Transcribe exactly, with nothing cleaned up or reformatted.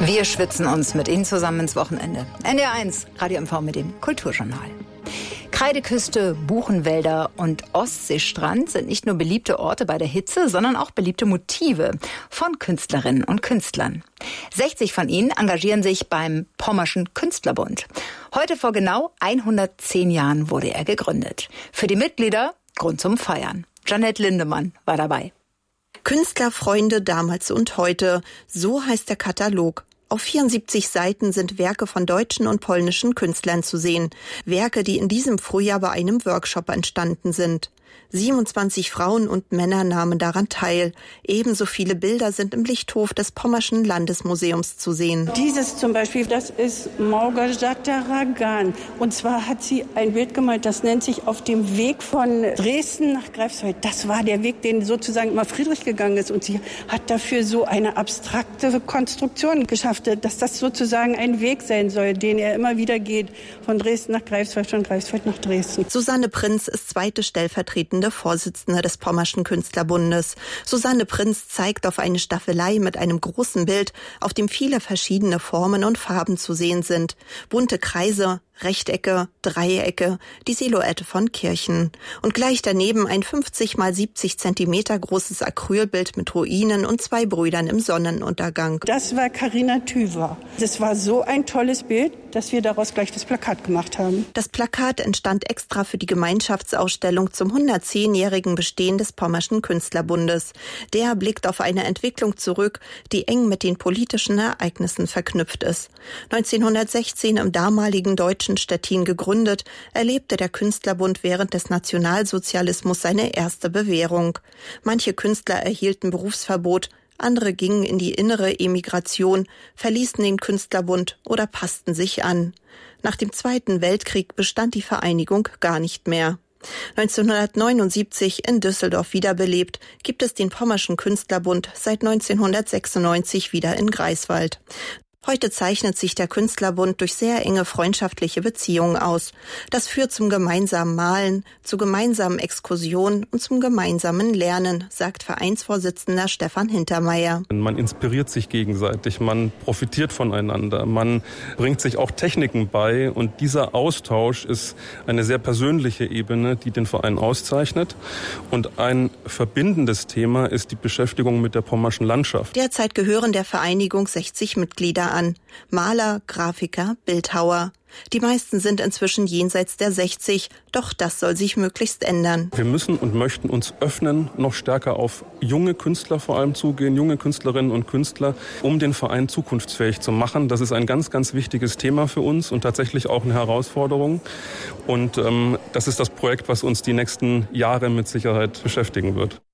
Wir schwitzen uns mit Ihnen zusammen ins Wochenende. N D R eins, Radio M V mit dem Kulturjournal. Kreideküste, Buchenwälder und Ostseestrand sind nicht nur beliebte Orte bei der Hitze, sondern auch beliebte Motive von Künstlerinnen und Künstlern. sechzig von ihnen engagieren sich beim Pommerschen Künstlerbund. Heute vor genau hundertzehn Jahren wurde er gegründet. Für die Mitglieder Grund zum Feiern. Jeanette Lindemann war dabei. Künstlerfreunde damals und heute, so heißt der Katalog. Auf vierundsiebzig Seiten sind Werke von deutschen und polnischen Künstlern zu sehen. Werke, die in diesem Frühjahr bei einem Workshop entstanden sind. siebenundzwanzig Frauen und Männer nahmen daran teil. Ebenso viele Bilder sind im Lichthof des Pommerschen Landesmuseums zu sehen. Dieses zum Beispiel, das ist Małgorzata Ragan. Und zwar hat sie ein Bild gemalt, das nennt sich Auf dem Weg von Dresden nach Greifswald. Das war der Weg, den sozusagen immer Friedrich gegangen ist. Und sie hat dafür so eine abstrakte Konstruktion geschafft, dass das sozusagen ein Weg sein soll, den er immer wieder geht. Von Dresden nach Greifswald, von Greifswald nach Dresden. Susanne Prinz ist zweite stellvertretende Vorsitzende des Pommerschen Künstlerbundes. Susanne Prinz zeigt auf eine Staffelei mit einem großen Bild, auf dem viele verschiedene Formen und Farben zu sehen sind. Bunte Kreise, Rechtecke, Dreiecke, die Silhouette von Kirchen. Und gleich daneben ein fünfzig mal siebzig Zentimeter großes Acrylbild mit Ruinen und zwei Brüdern im Sonnenuntergang. Das war Carina Tüver. Das war so ein tolles Bild, dass wir daraus gleich das Plakat gemacht haben. Das Plakat entstand extra für die Gemeinschaftsausstellung zum hundertzehnjährigen Bestehen des Pommerschen Künstlerbundes. Der blickt auf eine Entwicklung zurück, die eng mit den politischen Ereignissen verknüpft ist. neunzehnhundertsechzehn im damaligen deutschen Stettin gegründet, erlebte der Künstlerbund während des Nationalsozialismus seine erste Bewährung. Manche Künstler erhielten Berufsverbot, andere gingen in die innere Emigration, verließen den Künstlerbund oder passten sich an. Nach dem Zweiten Weltkrieg bestand die Vereinigung gar nicht mehr. neunzehnhundertneunundsiebzig in Düsseldorf wiederbelebt, gibt es den Pommerschen Künstlerbund seit neunzehnhundertsechsundneunzig wieder in Greifswald. Heute zeichnet sich der Künstlerbund durch sehr enge freundschaftliche Beziehungen aus. Das führt zum gemeinsamen Malen, zu gemeinsamen Exkursionen und zum gemeinsamen Lernen, sagt Vereinsvorsitzender Stefan Hintermeier. Man inspiriert sich gegenseitig, man profitiert voneinander, man bringt sich auch Techniken bei und dieser Austausch ist eine sehr persönliche Ebene, die den Verein auszeichnet. Und ein verbindendes Thema ist die Beschäftigung mit der pommerschen Landschaft. Derzeit gehören der Vereinigung sechzig Mitglieder an. Maler, Grafiker, Bildhauer. Die meisten sind inzwischen jenseits der sechzig, doch das soll sich möglichst ändern. Wir müssen und möchten uns öffnen, noch stärker auf junge Künstler vor allem zugehen, junge Künstlerinnen und Künstler, um den Verein zukunftsfähig zu machen. Das ist ein ganz, ganz wichtiges Thema für uns und tatsächlich auch eine Herausforderung. Und ähm, das ist das Projekt, was uns die nächsten Jahre mit Sicherheit beschäftigen wird.